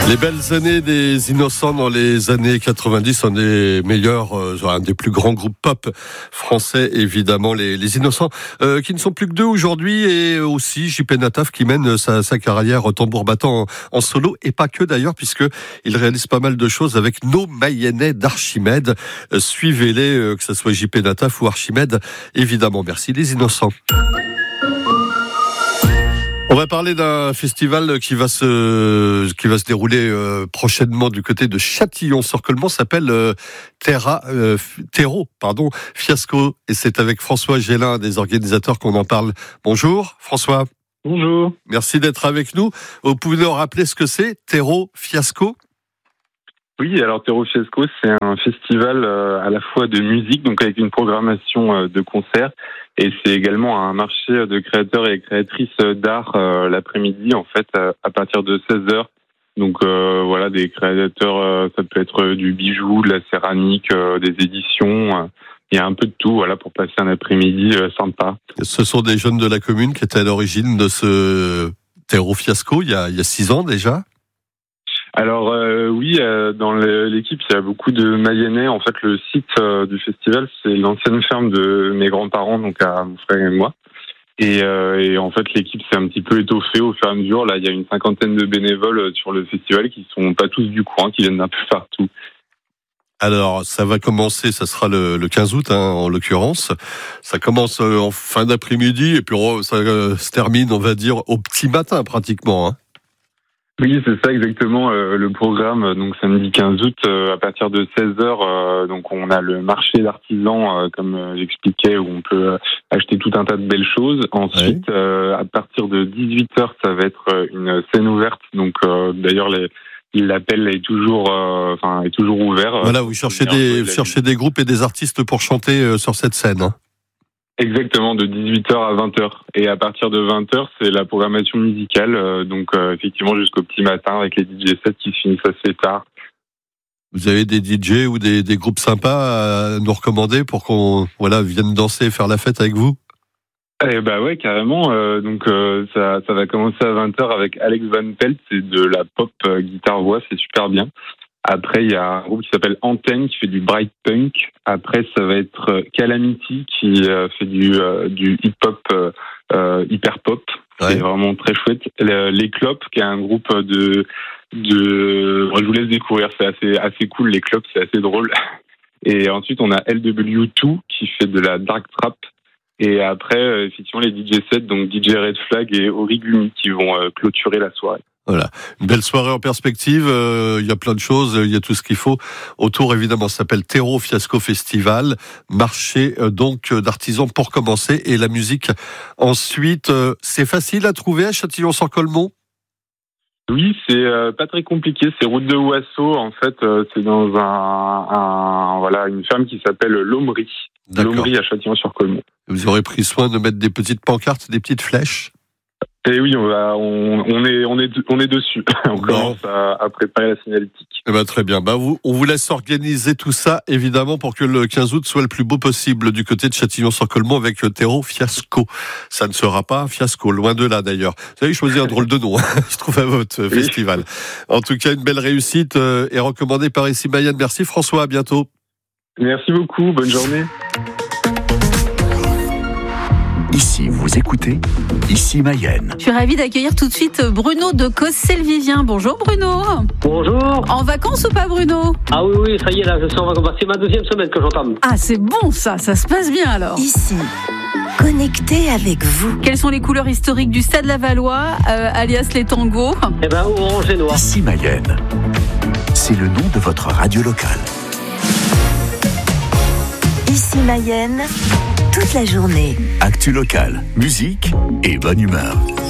Les belles années des Innocents dans les années 90, un des meilleurs, un des plus grands groupes pop français, évidemment, les Innocents, qui ne sont plus que deux aujourd'hui, et aussi JP Nataf qui mène sa carrière tambour battant en solo, et pas que d'ailleurs, puisque il réalise pas mal de choses avec nos Mayennais d'Archimède. Suivez-les, que ce soit JP Nataf ou Archimède, évidemment. Merci les Innocents. On va parler d'un festival qui va se dérouler prochainement du côté de Châtillon-sur-Colmont. S'appelle Terreau Fiasco, et c'est avec François Gélin, des organisateurs, qu'on en parle. Bonjour François. Bonjour. Merci d'être avec nous. Vous pouvez nous rappeler ce que c'est, Terreau Fiasco ? Oui, alors Terreau Fiasco, c'est un festival à la fois de musique, donc avec une programmation de concerts, et c'est également un marché de créateurs et créatrices d'art l'après-midi, en fait, à partir de 16h. Donc voilà, des créateurs, ça peut être du bijou, de la céramique, des éditions. Il y a un peu de tout, voilà, pour passer un après-midi sympa. Ce sont des jeunes de la commune qui étaient à l'origine de ce Terreau Fiasco il y a 6 ans déjà. Alors oui, dans l'équipe, il y a beaucoup de Mayennais. En fait, le site du festival, c'est l'ancienne ferme de mes grands-parents, donc à mon frère et moi. Et en fait, l'équipe s'est un petit peu étoffée au fur et à mesure. Là, il y a une 50aine de bénévoles sur le festival qui sont pas tous du coin, qui viennent d'un peu partout. Alors, ça va commencer, ça sera le 15 août, en l'occurrence. Ça commence en fin d'après-midi, et puis ça se termine, on va dire, au petit matin, pratiquement, hein. Oui, c'est ça exactement le programme. Donc samedi 15 août, à partir de 16h, donc on a le marché d'artisans, comme j'expliquais, où on peut acheter tout un tas de belles choses. Ensuite, à partir de 18h, ça va être une scène ouverte. Donc d'ailleurs, l'appel est toujours ouvert. Voilà, vous cherchez des groupes et des artistes pour chanter sur cette scène, hein. Exactement, de 18h à 20h. Et à partir de 20h, c'est la programmation musicale, donc effectivement jusqu'au petit matin, avec les DJ sets qui se finissent assez tard. Vous avez des DJ ou des groupes sympas à nous recommander pour qu'on vienne danser et faire la fête avec vous ? Eh bah ouais, carrément. Donc ça va commencer à 20h avec Alex Van Pelt, c'est de la pop guitare-voix, c'est super bien. Après, il y a un groupe qui s'appelle Antenne, qui fait du bright punk. Après, ça va être Calamity, qui fait du hip-hop, hyper pop. Ouais. C'est vraiment très chouette. Les Clopes, qui est un groupe de... Je vous laisse découvrir, c'est assez cool, les Clopes, c'est assez drôle. Et ensuite, on a LW2, qui fait de la dark trap. Et après, effectivement, les DJ sets, donc DJ Red Flag et Origumi, qui vont clôturer la soirée. Voilà, une belle soirée en perspective, il y a plein de choses, il y a tout ce qu'il faut. Autour, évidemment, ça s'appelle Terreau Fiasco Festival, marché donc d'artisans pour commencer, et la musique ensuite. C'est facile à trouver à Châtillon-sur-Colmont ? Oui, c'est pas très compliqué, c'est route de Ouasso, en fait, c'est dans une ferme qui s'appelle L'Aumrie. L'Aumrie à Châtillon-sur-Colmont. Vous aurez pris soin de mettre des petites pancartes, des petites flèches ? Et oui, on est dessus. On commence à préparer la signalétique. Eh ben, très bien. On vous laisse organiser tout ça, évidemment, pour que le 15 août soit le plus beau possible du côté de Châtillon-sur-Colmont avec Terreau Fiasco. Ça ne sera pas un fiasco, loin de là d'ailleurs. Vous avez choisi un drôle de nom, je trouve, à votre festival. En tout cas, une belle réussite et recommandée par Ici Mayenne. Merci François, à bientôt. Merci beaucoup, bonne journée. Ici, vous écoutez Ici Mayenne. Je suis ravie d'accueillir tout de suite Bruno de Cossé-le-Vivien. Bonjour Bruno. Bonjour. En vacances ou pas Bruno ? Ah oui, ça y est, là, je suis en vacances. C'est ma 2e semaine que j'entame. Ah, c'est bon ça se passe bien alors. Ici, connecté avec vous. Quelles sont les couleurs historiques du Stade Lavallois, alias les tangos ? Eh ben, orange et noir. Ici Mayenne, c'est le nom de votre radio locale. Ici Mayenne, toute la journée. Actu locale, musique et bonne humeur.